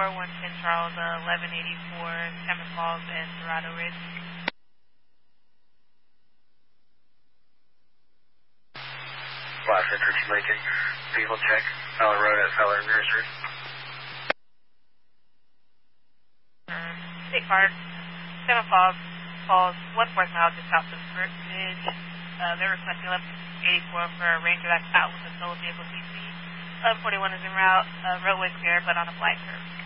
110 Charles, 1184, Seven Falls, and Dorado Ridge. Flash Entry Lincoln, vehicle check, Feller Road at Feller Nursery. State card, Seven Falls, 1/4 mile just south of the bridge. They're requesting 1184 for a Ranger that's out with a solo vehicle DC. 1141 is en route, roadway clear, but on a blind curve.